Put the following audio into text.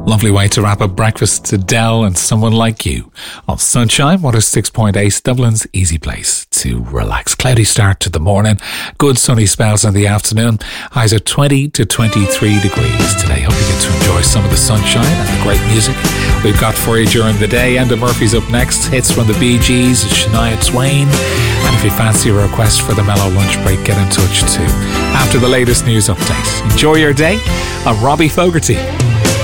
Lovely way to wrap up breakfast to Dell and Someone Like You on Sunshine 106.8, Dublin's easy place to relax. Cloudy start to the morning, good sunny spells in the afternoon. Highs are 20 to 23 degrees today. Hope you get to enjoy some of the sunshine and the great music we've got for you during the day. Enda Murphy's up next, hits from the Bee Gees, Shania Twain. And if you fancy a request for the Mellow Lunch Break, get in touch too after the latest news update. Enjoy your day. I'm Robbie Fogarty.